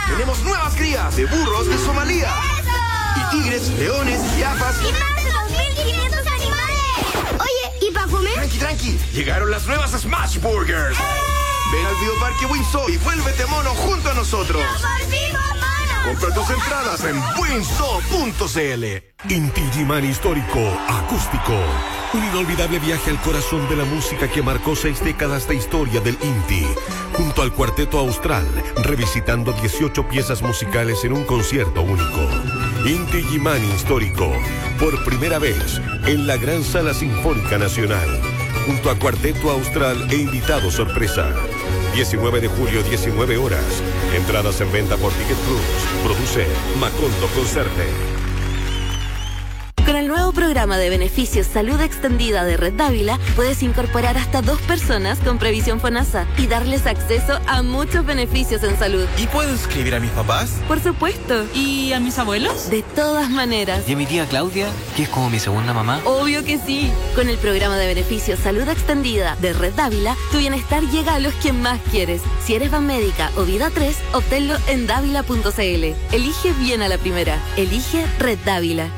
Tenemos nuevas crías de burros de Somalia. ¡Eso! Y tigres, leones, jirafas. ¡Y más de 2.500 animales! Oye, ¿y para comer? Tranqui. Llegaron las nuevas Smash Burgers. Ven al Bioparque Windsor y vuélvete mono junto a nosotros. ¡Nos volvimos monos! Compra tus entradas en windsor.cl. Inti Illimani Histórico Acústico. Un inolvidable viaje al corazón de la música que marcó 6 décadas de historia del Inti. Junto al Cuarteto Austral, revisitando 18 piezas musicales en un concierto único. Inti Illimani Histórico, por primera vez en la Gran Sala Sinfónica Nacional. Junto a Cuarteto Austral e invitado sorpresa. 19 de julio, 19 horas. Entradas en venta por Ticket Plus. Produce Macondo Concerte. Con el nuevo programa de beneficios Salud Extendida de Red Dávila, puedes incorporar hasta 2 personas con previsión FONASA y darles acceso a muchos beneficios en salud. ¿Y puedo inscribir a mis papás? Por supuesto. ¿Y a mis abuelos? De todas maneras. ¿Y a mi tía Claudia, que es como mi segunda mamá? Obvio que sí. Con el programa de beneficios Salud Extendida de Red Dávila, tu bienestar llega a los que más quieres. Si eres Banmédica o Vida 3, obténlo en dávila.cl. Elige bien a la primera. Elige Red Dávila.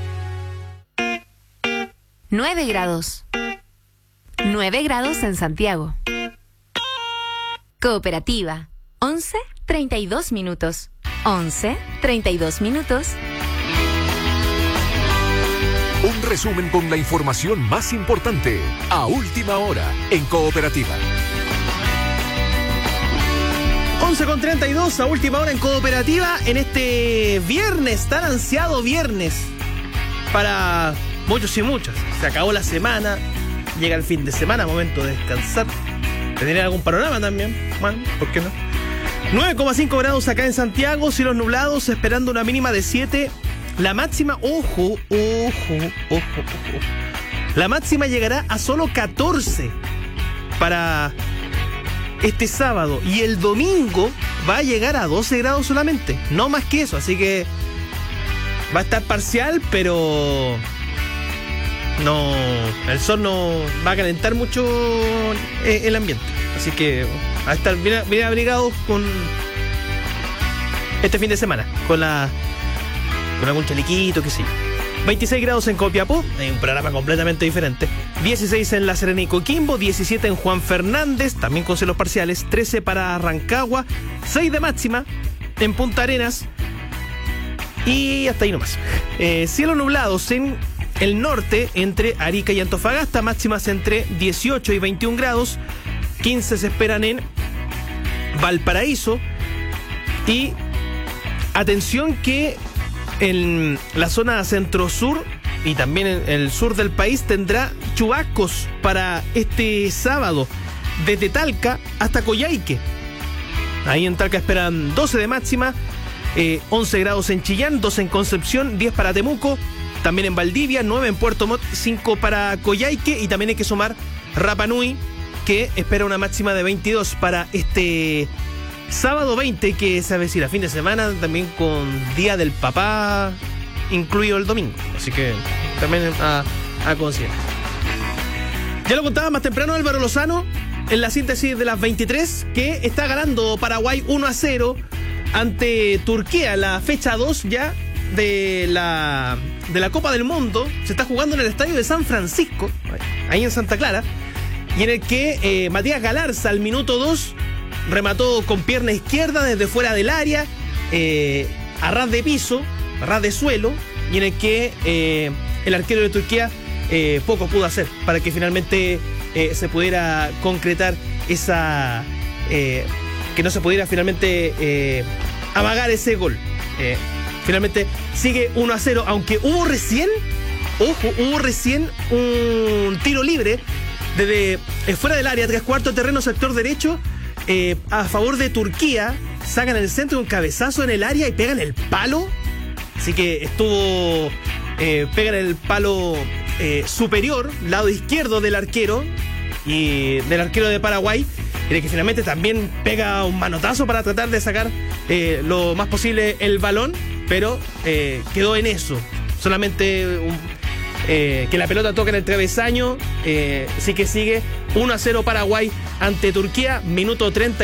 9 grados. 9 grados en Santiago. Cooperativa. 11:32 minutos. 11:32 minutos. Un resumen con la información más importante a última hora en Cooperativa. 11:32 a última hora en Cooperativa en este viernes, tan ansiado viernes para muchos y muchas. Se acabó la semana, llega el fin de semana, momento de descansar, de tener algún panorama también. Bueno, ¿por qué no? 9,5 grados acá en Santiago, cielos nublados, esperando una mínima de 7. La máxima, ojo. La máxima llegará a solo 14 para este sábado. Y el domingo va a llegar a 12 grados solamente, no más que eso. Así que va a estar parcial, pero no, el sol no va a calentar mucho el ambiente. Así que va a estar bien abrigados con este fin de semana, con algún chalequito, qué sé yo. 26 grados en Copiapó, hay un programa completamente diferente. 16 en La Serena y Coquimbo, 17 en Juan Fernández, también con cielos parciales. 13 para Rancagua, 6 de máxima en Punta Arenas. Y hasta ahí nomás. Cielos nublados en el norte, entre Arica y Antofagasta, máximas entre 18 y 21 grados. 15 se esperan en Valparaíso. Y atención que en la zona centro-sur y también en el sur del país tendrá chubascos para este sábado, desde Talca hasta Coyhaique. Ahí en Talca esperan 12 de máxima, 11 grados en Chillán, 12 en Concepción, 10 para Temuco, también en Valdivia, 9 en Puerto Montt, 5 para Coyhaique, y también hay que sumar Rapa Nui, que espera una máxima de 22 para este sábado 20, que se avecina fin de semana, también con Día del Papá incluido el domingo, así que también a considerar. Ya lo contaba más temprano Álvaro Lozano en la síntesis de las 23, que está ganando Paraguay 1-0 ante Turquía, la fecha 2 ya de la Copa del Mundo. Se está jugando en el estadio de San Francisco, ahí en Santa Clara, y en el que Matías Galarza al minuto 2 remató con pierna izquierda desde fuera del área, a ras de piso, a ras de suelo, y en el que el arquero de Turquía poco pudo hacer para que finalmente se pudiera concretar esa... que no se pudiera finalmente amagar ese gol. Finalmente sigue 1-0, aunque hubo recién un tiro libre desde fuera del área, 3/4 terreno, sector derecho, a favor de Turquía. Sacan el centro, un cabezazo en el área y pegan el palo. Así que estuvo, pegan el palo superior, lado izquierdo del arquero, y del arquero de Paraguay, en el que finalmente también pega un manotazo para tratar de sacar lo más posible el balón, pero quedó en eso. Solamente que la pelota toca en el travesaño. Sí que sigue 1-0 Paraguay ante Turquía, minuto 30.